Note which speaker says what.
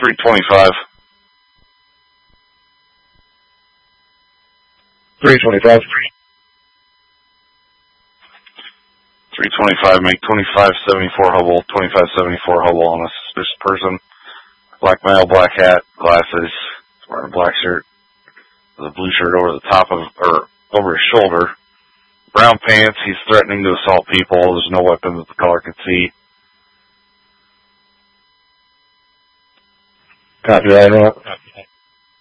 Speaker 1: 325.
Speaker 2: 325.
Speaker 1: 325, make 2574 Hubble, 2574 Hubble on a suspicious person. Black male, black hat, glasses, wearing a black shirt, with a blue shirt over the top of, or over his shoulder. Brown pants, he's threatening to assault people. There's no weapon that the caller can see.
Speaker 2: Copy that.